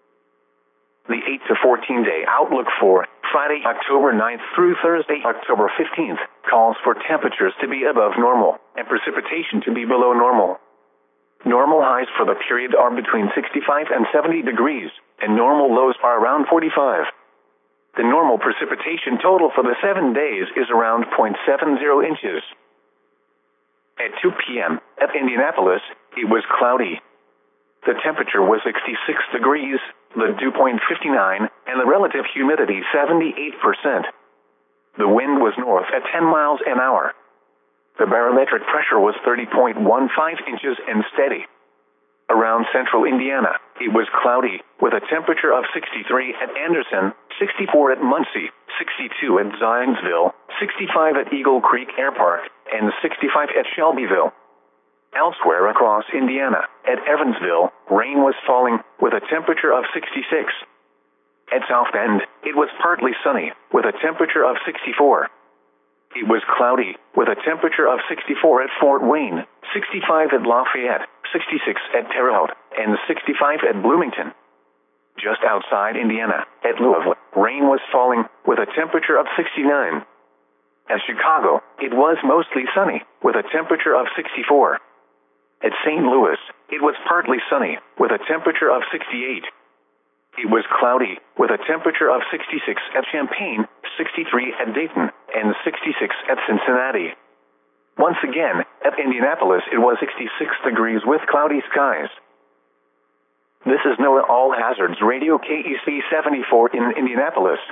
The eight to fourteen day outlook for Friday, October ninth through Thursday, October fifteenth, calls for temperatures to be above normal and precipitation to be below normal. Normal highs for the period are between sixty-five and seventy degrees, and normal lows are around forty-five. The normal precipitation total for the seven days is around zero point seven zero inches. At two p.m. at Indianapolis, it was cloudy. The temperature was sixty-six degrees, the dew point fifty-nine, and the relative humidity seventy-eight percent. The wind was north at ten miles an hour. The barometric pressure was thirty point one five inches and steady. Around central Indiana, it was cloudy, with a temperature of sixty-three at Anderson, sixty-four at Muncie, sixty-two at Zionsville, sixty-five at Eagle Creek Air Park, and sixty-five at Shelbyville. Elsewhere across Indiana, at Evansville, rain was falling, with a temperature of sixty-six. At South Bend, it was partly sunny, with a temperature of sixty-four. It was cloudy, with a temperature of sixty-four at Fort Wayne, sixty-five at Lafayette, sixty-six at Terre Haute, and sixty-five at Bloomington. Just outside Indiana, at Louisville, rain was falling, with a temperature of sixty-nine. At Chicago, it was mostly sunny, with a temperature of sixty-four. At Saint Louis, it was partly sunny, with a temperature of sixty-eight. It was cloudy, with a temperature of sixty-six at Champaign, sixty-three at Dayton, and sixty-six at Cincinnati. Once again, at Indianapolis it was sixty-six degrees with cloudy skies. This is NOAA All Hazards Radio K E C seventy-four in Indianapolis.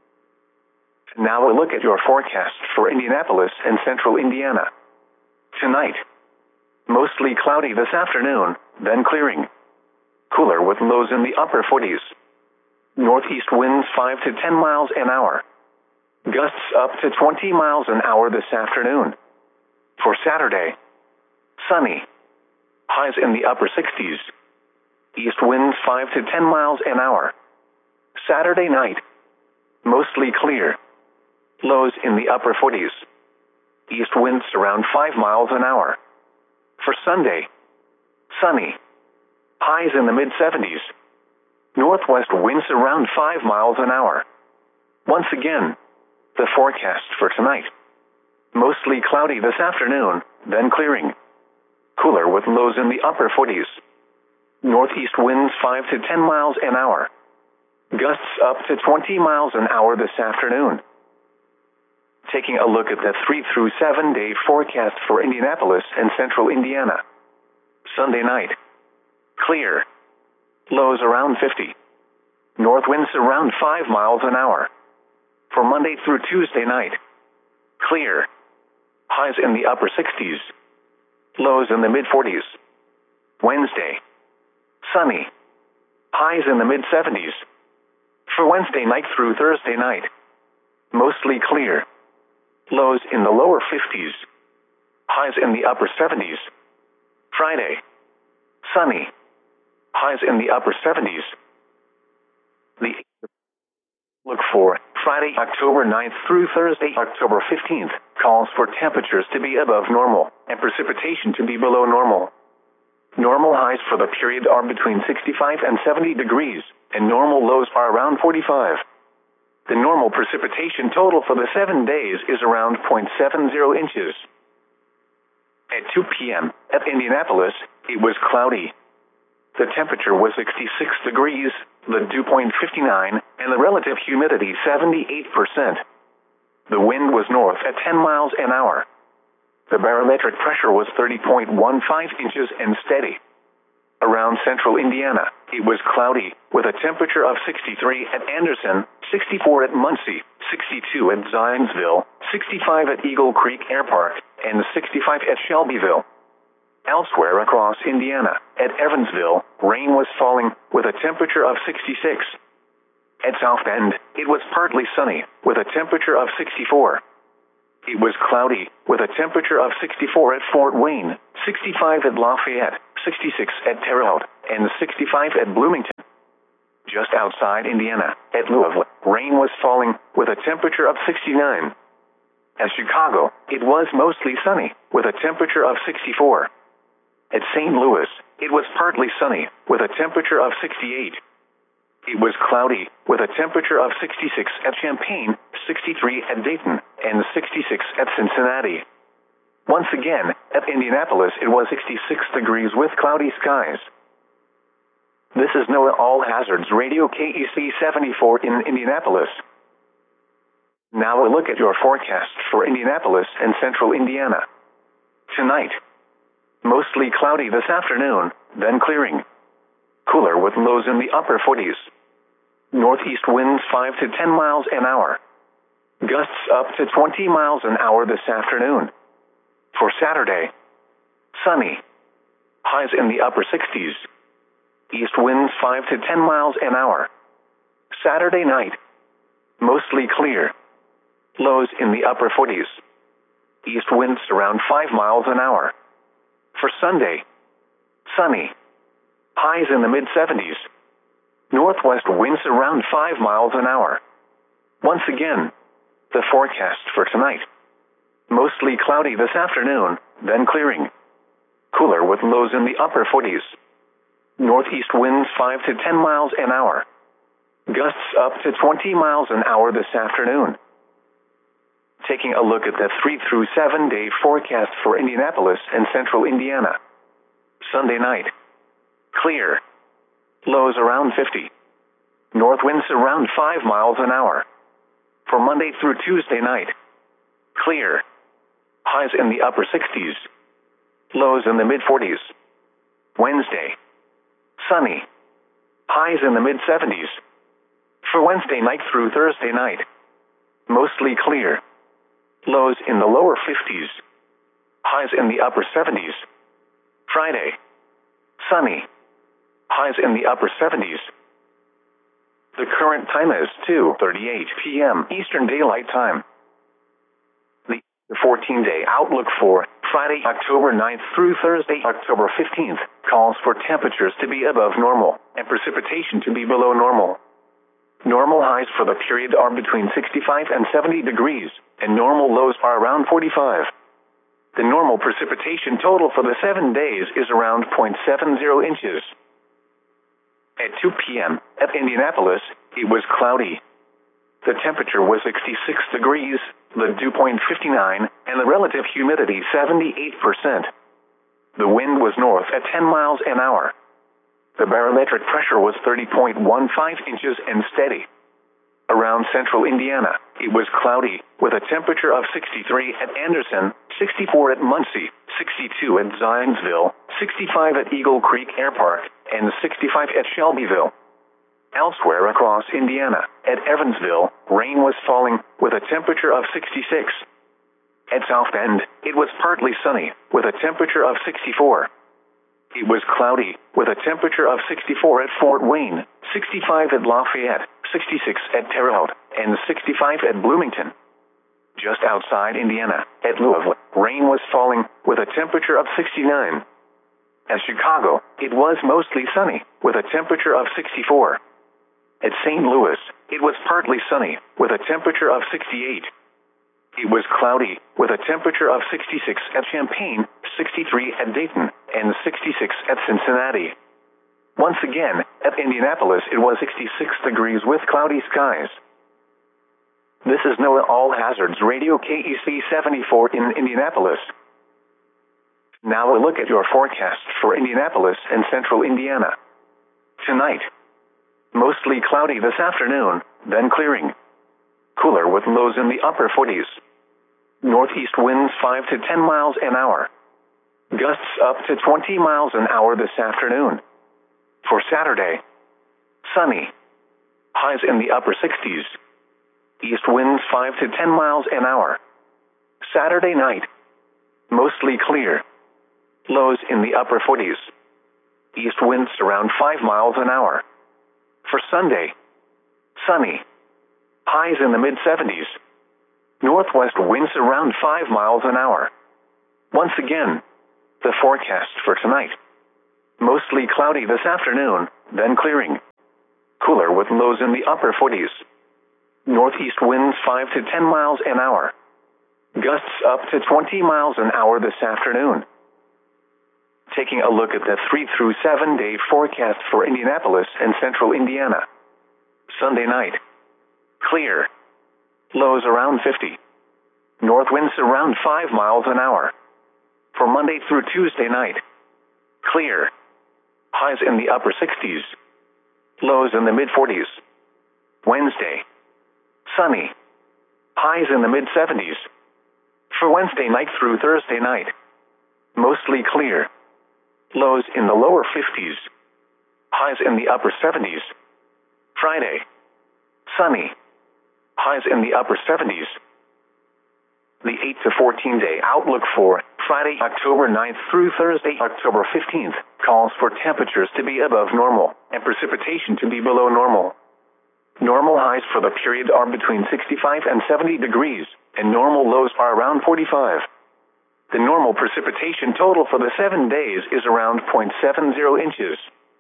Now a look at your forecast for Indianapolis and central Indiana. Tonight. Mostly cloudy this afternoon, then clearing. Cooler with lows in the upper forties. Northeast winds five to ten miles an hour. Gusts up to twenty miles an hour this afternoon. For Saturday. Sunny. Highs in the upper sixties. East winds five to ten miles an hour. Saturday night. Mostly clear. Lows in the upper forties. East winds around five miles an hour. For Sunday. Sunny. Highs in the mid seventies. Northwest winds around five miles an hour. Once again, the forecast for tonight. Mostly cloudy this afternoon, then clearing. Cooler with lows in the upper forties. Northeast winds five to ten miles an hour. Gusts up to twenty miles an hour this afternoon. Taking a look at the three through seven day forecast for Indianapolis and central Indiana. Sunday night. Clear. Lows around fifty. North winds around five miles an hour. For Monday through Tuesday night. Clear. Highs in the upper sixties. Lows in the mid forties. Wednesday. Sunny. Highs in the mid seventies. For Wednesday night through Thursday night. Mostly clear. Lows in the lower fifties. Highs in the upper seventies. Friday. Sunny. Highs in the upper seventies. The look for Friday, October ninth through Thursday, October fifteenth, calls for temperatures to be above normal and precipitation to be below normal. Normal highs for the period are between sixty-five and seventy degrees, and normal lows are around forty-five. The normal precipitation total for the seven days is around zero point seven zero inches. At two p.m. at Indianapolis, it was cloudy. The temperature was sixty-six degrees, the dew point fifty-nine, and the relative humidity seventy-eight percent. The wind was north at ten miles an hour. The barometric pressure was thirty point one five inches and steady. Around central Indiana, it was cloudy, with a temperature of sixty-three at Anderson, sixty-four at Muncie, sixty-two at Zionsville, sixty-five at Eagle Creek Air Park, and sixty-five at Shelbyville. Elsewhere across Indiana, at Evansville, rain was falling, with a temperature of sixty-six. At South Bend, it was partly sunny, with a temperature of sixty-four. It was cloudy, with a temperature of sixty-four at Fort Wayne, sixty-five at Lafayette, sixty-six at Terre Haute, and sixty-five at Bloomington. Just outside Indiana, at Louisville, rain was falling, with a temperature of sixty-nine. At Chicago, it was mostly sunny, with a temperature of sixty-four. At Saint Louis, it was partly sunny, with a temperature of sixty-eight. It was cloudy, with a temperature of sixty-six at Champaign, sixty-three at Dayton, and sixty-six at Cincinnati. Once again, at Indianapolis it was sixty-six degrees with cloudy skies. This is NOAA All Hazards Radio K E C seventy-four in Indianapolis. Now a look at your forecast for Indianapolis and central Indiana. Tonight, mostly cloudy this afternoon, then clearing. Cooler with lows in the upper forties. Northeast winds five to ten miles an hour. Gusts up to twenty miles an hour this afternoon. For Saturday, sunny. Highs in the upper sixties. East winds five to ten miles an hour. Saturday night, mostly clear. Lows in the upper forties. East winds around five miles an hour. For Sunday, sunny. Highs in the mid seventies. Northwest winds around five miles an hour. Once again, the forecast for tonight. Mostly cloudy this afternoon, then clearing. Cooler with lows in the upper forties. Northeast winds five to ten miles an hour. Gusts up to twenty miles an hour this afternoon. Taking a look at the three through seven day forecast for Indianapolis and central Indiana. Sunday night, clear. Lows around fifty. North winds around five miles an hour. For Monday through Tuesday night, clear. Highs in the upper sixties. Lows in the mid forties. Wednesday, sunny. Highs in the mid seventies. For Wednesday night through Thursday night, mostly clear. Lows in the lower fifties. Highs in the upper seventies. Friday, sunny. Highs in the upper seventies. The current time is two thirty-eight p m Eastern Daylight Time. The fourteen day outlook for Friday, October ninth through Thursday, October fifteenth, calls for temperatures to be above normal and precipitation to be below normal. Normal highs for the period are between sixty-five and seventy degrees, and normal lows are around forty-five. The normal precipitation total for the seven days is around zero point seven zero inches. At two p m at Indianapolis, it was cloudy. The temperature was sixty-six degrees, the dew point fifty-nine, and the relative humidity seventy-eight percent. The wind was north at ten miles an hour. The barometric pressure was thirty point one five inches and steady. Around central Indiana, it was cloudy, with a temperature of sixty-three at Anderson, sixty-four at Muncie, sixty-two at Zionsville, sixty-five at Eagle Creek Air Park, and sixty-five at Shelbyville. Elsewhere across Indiana, at Evansville, rain was falling, with a temperature of sixty-six. At South Bend, it was partly sunny, with a temperature of sixty-four. It was cloudy, with a temperature of sixty-four at Fort Wayne, sixty-five at Lafayette, sixty-six at Terre Haute, and sixty-five at Bloomington. Just outside Indiana, at Louisville, rain was falling, with a temperature of sixty-nine. At Chicago, it was mostly sunny, with a temperature of sixty-four. At Saint Louis, it was partly sunny, with a temperature of sixty-eight. It was cloudy, with a temperature of sixty-six at Champaign, sixty-three at Dayton, and sixty-six at Cincinnati. Once again, at Indianapolis it was sixty-six degrees with cloudy skies. This is NOAA All Hazards Radio K E C seventy-four in Indianapolis. Now a look at your forecast for Indianapolis and central Indiana. Tonight, mostly cloudy this afternoon, then clearing. Cooler with lows in the upper forties. Northeast winds five to ten miles an hour. Gusts up to twenty miles an hour this afternoon. For Saturday, sunny. Highs in the upper sixties. East winds five to ten miles an hour. Saturday night, mostly clear. Lows in the upper forties. East winds around five miles an hour. For Sunday, sunny. Highs in the mid seventies. Northwest winds around five miles an hour. Once again, the forecast for tonight. Mostly cloudy this afternoon, then clearing. Cooler with lows in the upper forties. Northeast winds five to ten miles an hour. Gusts up to twenty miles an hour this afternoon. Taking a look at the three through seven day forecast for Indianapolis and central Indiana. Sunday night. Clear. Lows around fifty. North winds around five miles an hour. For Monday through Tuesday night. Clear. Highs in the upper sixties. Lows in the mid forties. Wednesday. Sunny. Highs in the mid seventies. For Wednesday night through Thursday night. Mostly clear. Lows in the lower fifties. Highs in the upper seventies. Friday. Sunny. Highs in the upper seventies. The eight to fourteen day outlook for Friday, October ninth through Thursday, October fifteenth, calls for temperatures to be above normal and precipitation to be below normal. Normal highs for the period are between sixty-five and seventy degrees, and normal lows are around forty-five. The normal precipitation total for the seven days is around zero point seven zero inches.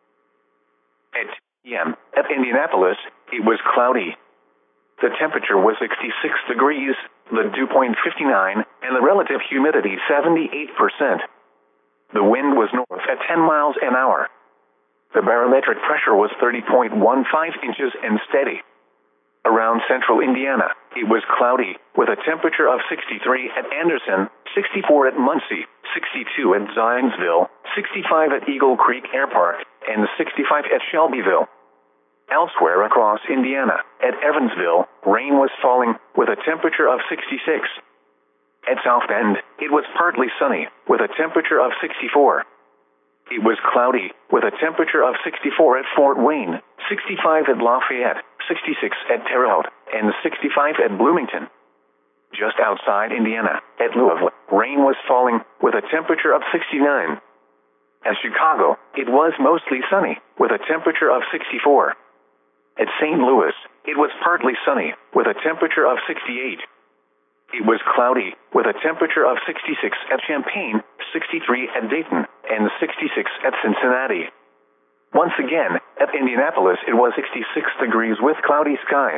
At two p m at Indianapolis, it was cloudy. The temperature was sixty-six degrees, the dew point fifty-nine, and the relative humidity seventy-eight percent. The wind was north at ten miles an hour. The barometric pressure was thirty point one five inches and steady. Around central Indiana, it was cloudy, with a temperature of sixty-three at Anderson, sixty-four at Muncie, sixty-two at Zionsville, sixty-five at Eagle Creek Air Park, and sixty-five at Shelbyville. Elsewhere across Indiana, at Evansville, rain was falling, with a temperature of sixty-six. At South Bend, it was partly sunny, with a temperature of sixty-four. It was cloudy, with a temperature of sixty-four at Fort Wayne, sixty-five at Lafayette, sixty-six at Terre Haute, and sixty-five at Bloomington. Just outside Indiana, at Louisville, rain was falling, with a temperature of sixty-nine. At Chicago, it was mostly sunny, with a temperature of sixty-four. At Saint Louis, it was partly sunny, with a temperature of sixty-eight. It was cloudy, with a temperature of sixty-six at Champaign, sixty-three at Dayton, and sixty-six at Cincinnati. Once again, at Indianapolis it was sixty-six degrees with cloudy skies.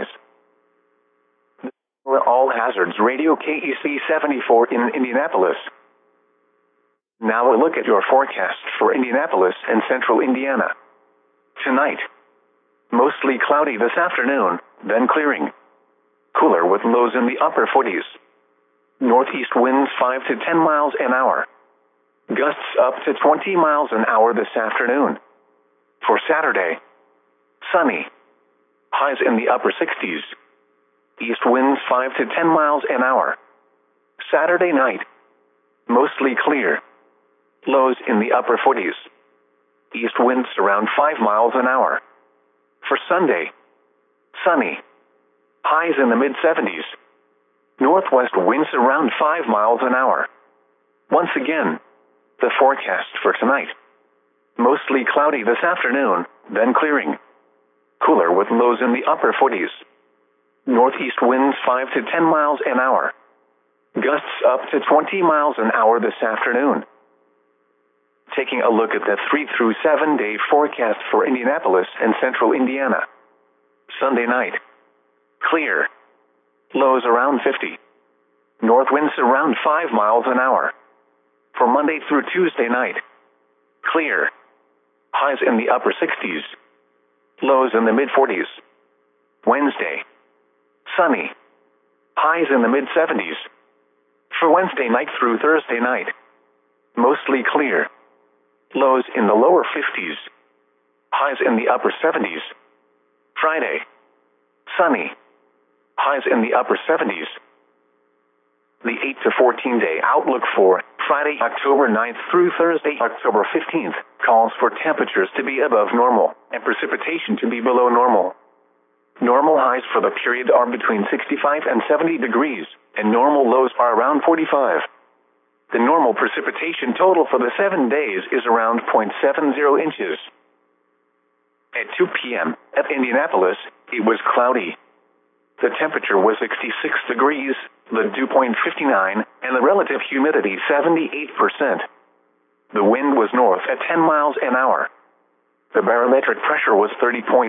All Hazards Radio K E C seventy-four in Indianapolis. Now a look at your forecast for Indianapolis and central Indiana. Tonight. Mostly cloudy this afternoon, then clearing. Cooler with lows in the upper forties. Northeast winds five to ten miles an hour. Gusts up to twenty miles an hour this afternoon. For Saturday, sunny. Highs in the upper sixties. East winds five to ten miles an hour. Saturday night, mostly clear. Lows in the upper forties. East winds around five miles an hour. For Sunday, sunny. Highs in the mid seventies. Northwest winds around five miles an hour. Once again, the forecast for tonight. Mostly cloudy this afternoon, then clearing. Cooler with lows in the upper forties. Northeast winds five to ten miles an hour. Gusts up to twenty miles an hour this afternoon. Taking a look at the three through seven day forecast for Indianapolis and central Indiana. Sunday night. Clear. Lows around fifty. North winds around five miles an hour. For Monday through Tuesday night. Clear. Highs in the upper sixties. Lows in the mid forties. Wednesday. Sunny. Highs in the mid seventies. For Wednesday night through Thursday night. Mostly clear. Lows in the lower fifties. Highs in the upper seventies. Friday. Sunny. Highs in the upper seventies. The eight to fourteen day outlook for Friday, October ninth through Thursday, October fifteenth, calls for temperatures to be above normal and precipitation to be below normal. Normal highs for the period are between sixty-five and seventy degrees, and normal lows are around forty-five. The normal precipitation total for the seven days is around zero point seven zero inches. At two p m at Indianapolis, It was cloudy. The temperature was sixty-six degrees, the dew point fifty-nine, and the relative humidity seventy-eight percent. The wind was north at ten miles an hour. The barometric pressure was thirty point